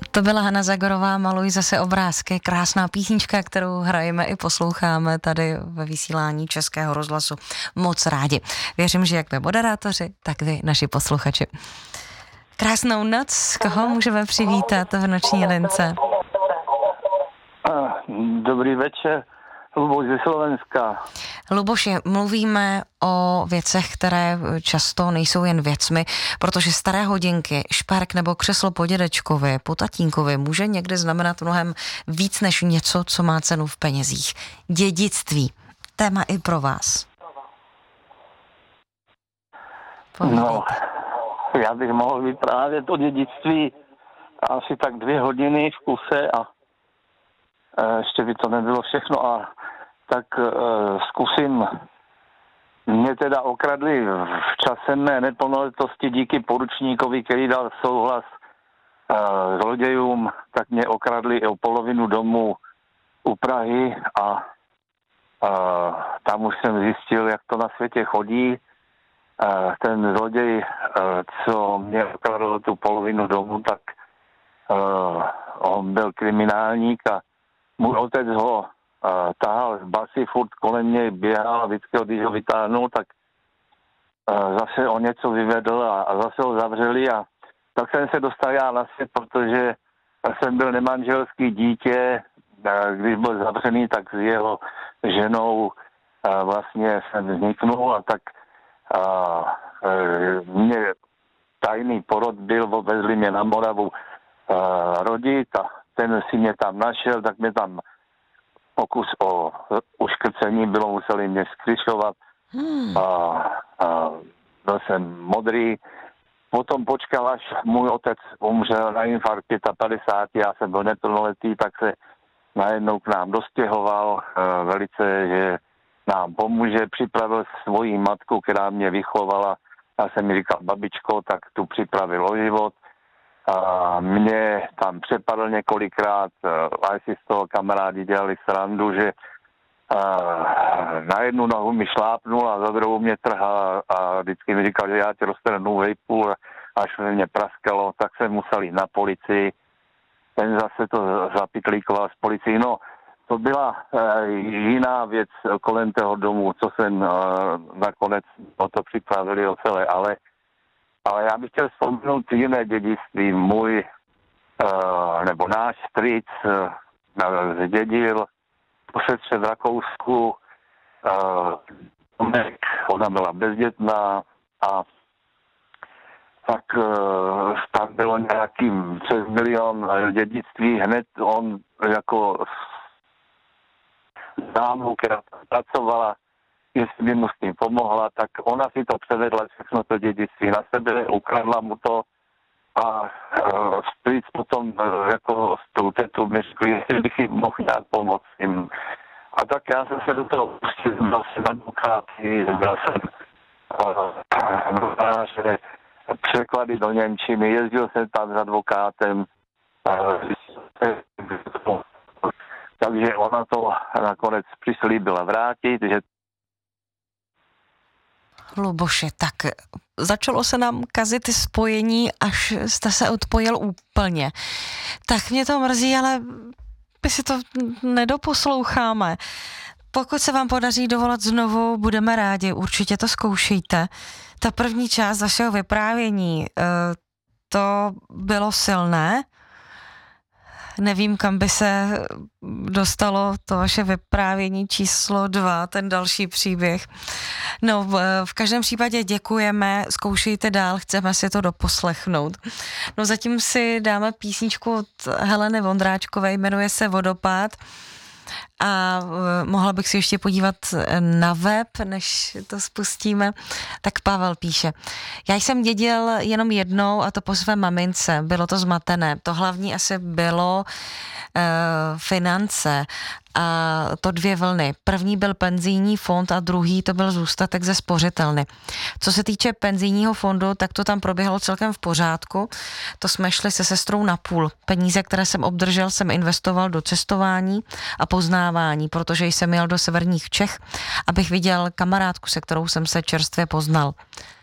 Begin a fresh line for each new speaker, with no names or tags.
To byla Hana Zagorová, Maluj zase obrázky, krásná písnička, kterou hrajeme i posloucháme tady ve vysílání Českého rozhlasu. Moc rádi. Věřím, že jak vy moderátoři, tak vy naši posluchači. Krásnou noc, koho můžeme přivítat v noční lince?
Dobrý večer, Luboš ze Slovenska.
Luboši, mluvíme o věcech, které často nejsou jen věcmi, protože staré hodinky, šperk nebo křeslo po dědečkovi, po tatínkovi může někdy znamenat mnohem víc než něco, co má cenu v penězích. Dědictví. Téma i pro vás.
No, já bych mohl vyprávět o dědictví asi tak 2 hodiny v kuse a ještě by to nebylo všechno a tak zkusím. Mě teda okradli v čase mé neplnoletosti díky poručníkovi, který dal souhlas zlodějům, tak mě okradli o polovinu domu u Prahy a tam už jsem zjistil, jak to na světě chodí. Ten zloděj, co mě okradl tu polovinu domu, tak on byl kriminálník a můj otec ho tahal z basy, furt kolem něj běhal a vždycky, když ho vytáhnul, tak zase o něco vyvedl a zase ho zavřeli a tak jsem se dostal já na svět, protože jsem byl nemanželský dítě, když byl zavřený, tak s jeho ženou vlastně jsem vzniknul a tak mě tajný porod byl, vezli mě na Moravu rodit a ten si mě tam našel, tak mě tam pokus o uškrcení bylo, museli mě skryšovat a byl jsem modrý. Potom počkal, až můj otec umřel na infarkt 55, já jsem byl neplnoletý, tak se najednou k nám dostěhoval velice, že nám pomůže, připravil svoji matku, která mě vychovala. Já jsem mi říkal babičko, tak tu připravil o život. A mě tam přepadl několikrát a si z toho kamarádi dělali srandu, že na jednu nohu mi šlápnul a za druhou mě trhal a vždycky mi říkal, že já tě roztrhnu vejpůl, až mě praskalo, tak jsem musel jít na policii. Ten zase to zapitlíkoval s policií. No, to byla jiná věc kolem toho domu, co jsem nakonec o to připravili o celé, ale já bych chtěl vzpomenout jiné dědictví. Můj, nebo náš strýc zdědil po sestře v Rakousku, ona byla bezdětná a tak tam bylo nějaký přes 1 milion dědictví. Hned on jako dámu, která pracovala, jestli by mu s tím pomohla, tak ona si to převedla všechno to dědictví na sebe, ukradla mu to a strýc potom jako s tou tetou mi řekl, jestli bych jim mohl nějak pomoct jim. A tak já jsem se do toho pustil, byl jsem advokáty, byl jsem notáře, překlady do němčiny, jezdil jsem tam s advokátem, takže ona to nakonec přislíbila vrátit, že
Luboši, tak začalo se nám kazit spojení, až jste se odpojil úplně. Tak mě to mrzí, ale my si to nedoposloucháme. Pokud se vám podaří dovolat znovu, budeme rádi, určitě to zkoušejte. Ta první část vašeho vyprávění, to bylo silné. Nevím, kam by se dostalo to vaše vyprávění číslo 2, ten další příběh. No, v každém případě děkujeme, zkoušejte dál, chceme si to doposlechnout. No, zatím si dáme písničku od Heleny Vondráčkové, jmenuje se Vodopád. A mohla bych si ještě podívat na web, než to spustíme. Tak Pavel píše: já jsem dědil jenom jednou a to po své mamince. Bylo to zmatené. To hlavní asi bylo finance a to 2 vlny. První byl penzijní fond a druhý to byl zůstatek ze spořitelny. Co se týče penzijního fondu, tak to tam proběhlo celkem v pořádku. To jsme šli se sestrou na půl. Peníze, které jsem obdržel, jsem investoval do cestování a poznávání, protože jsem jel do severních Čech, abych viděl kamarádku, se kterou jsem se čerstvě poznal.